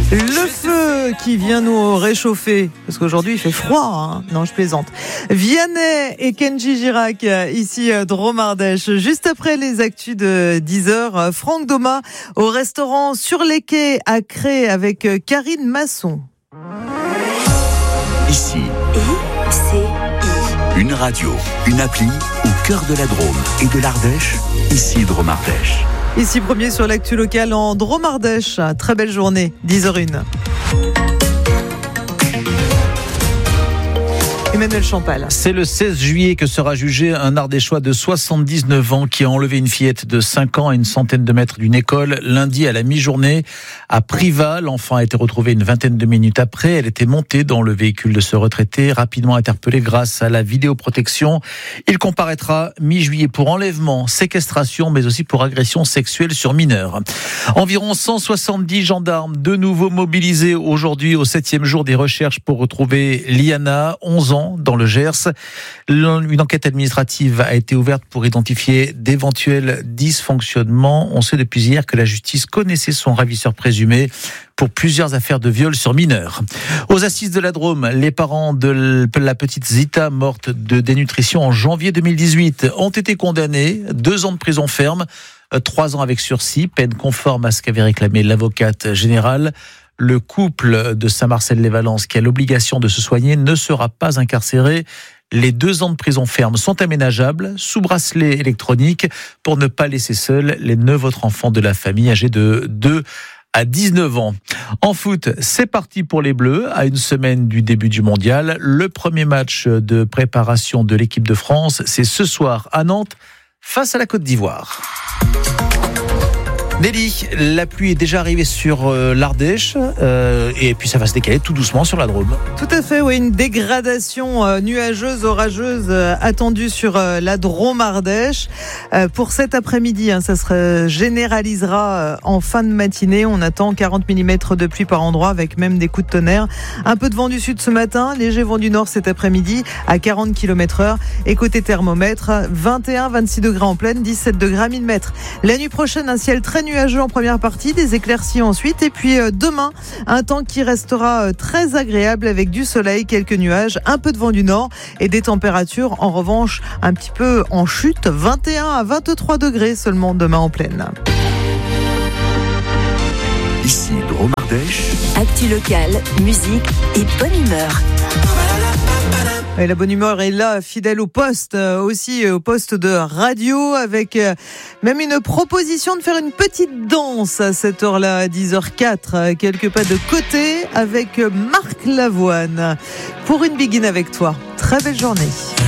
Le feu qui vient nous réchauffer, parce qu'aujourd'hui il fait froid, hein. Non, je plaisante. Vianney et Kenji Girac, ici Dromardèche. Juste après les actus de 10h, Franck Doma au restaurant Sur les Quais à Cré avec Karine Masson. Ici, une radio, une appli au cœur de la Drôme et de l'Ardèche, ici Dromardèche. Ici premier sur l'actu locale en Dromardèche. Très belle journée, 10h01. Emmanuel Champal. C'est le 16 juillet que sera jugé un Ardéchois de 79 ans qui a enlevé une fillette de 5 ans à une centaine de mètres d'une école lundi à la mi-journée à Privas. L'enfant a été retrouvé une vingtaine de minutes après. Elle était montée dans le véhicule de ce retraité, rapidement interpellé grâce à la vidéoprotection. Il comparaîtra mi-juillet pour enlèvement, séquestration, mais aussi pour agression sexuelle sur mineurs. Environ 170 gendarmes de nouveau mobilisés aujourd'hui au 7e jour des recherches pour retrouver Liana, 11 ans, dans le Gers. Une enquête administrative a été ouverte pour identifier d'éventuels dysfonctionnements. On sait depuis hier que la justice connaissait son ravisseur présumé pour plusieurs affaires de viol sur mineurs. Aux assises de la Drôme, les parents de la petite Zita, morte de dénutrition en janvier 2018, ont été condamnés 2 ans de prison ferme, 3 ans avec sursis, peine conforme à ce qu'avait réclamé l'avocate générale. Le couple de Saint-Marcel-les-Valences, qui a l'obligation de se soigner, ne sera pas incarcéré. Les 2 ans de prison ferme sont aménageables sous bracelet électronique pour ne pas laisser seuls les 9 autres enfants de la famille âgés de 2 à 19 ans. En foot, c'est parti pour les Bleus. À une semaine du début du mondial, le premier match de préparation de l'équipe de France, c'est ce soir à Nantes face à la Côte d'Ivoire. Nelly, la pluie est déjà arrivée sur l'Ardèche et puis ça va se décaler tout doucement sur la Drôme. Tout à fait, oui, une dégradation nuageuse, orageuse attendue sur la Dromardèche. Pour cet après-midi, ça se généralisera en fin de matinée. On attend 40 mm de pluie par endroit avec même des coups de tonnerre. Un peu de vent du sud ce matin, léger vent du nord cet après-midi à 40 km/h. Et côté thermomètre, 21-26 degrés en pleine, 17 degrés à 1000 mètres. La nuit prochaine, un ciel très nuageux en première partie, des éclaircies ensuite, et puis demain, un temps qui restera très agréable avec du soleil, quelques nuages, un peu de vent du nord et des températures en revanche un petit peu en chute, 21 à 23 degrés seulement demain en pleine. Ici Dromardèche. Actu locale, musique et bonne humeur. Et la bonne humeur est là, fidèle au poste, aussi au poste de radio, avec même une proposition de faire une petite danse à cette heure-là, à 10h04, quelques pas de côté avec Marc Lavoine. Pour une begin avec toi, très belle journée.